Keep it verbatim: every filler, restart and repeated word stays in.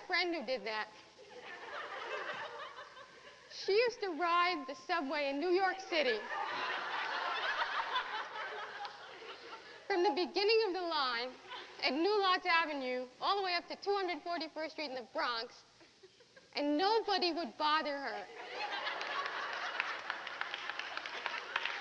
friend who did that. She used to ride the subway in New York City from the beginning of the line at New Lots Avenue all the way up to two hundred forty-first Street in the Bronx, and nobody would bother her.